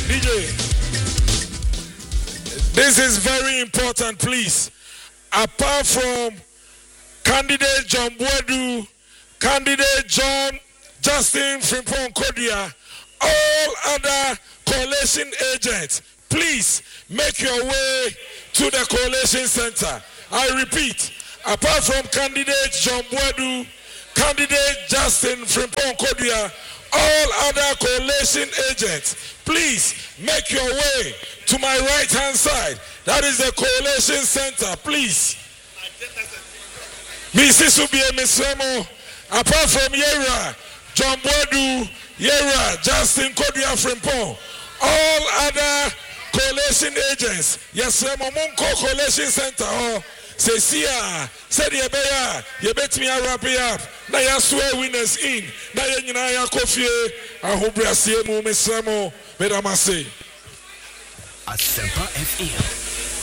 This is very important, please. Apart from candidate John Boadu, candidate Justin Frimpong Kodia, all other coalition agents, please make your way to the coalition center. I repeat, apart from candidate John Boadu, candidate Justin Frimpong Kodia, all other coalition agents, please make your way to my right hand side. That is the coalition center, please. Mrs. Ubie Misremo, apart from Yera, John Boadu, Yera, Justin Kodia Frimpong, all other coalition agents, yes, Monko Coalition Center, oh, Cecia, said Yebeya, Yebet me a wrap it up. Na ya swear winners in. Na ya nyina ya kofie. Ahobra sie mu mesamo. Medamase. Asempa FM.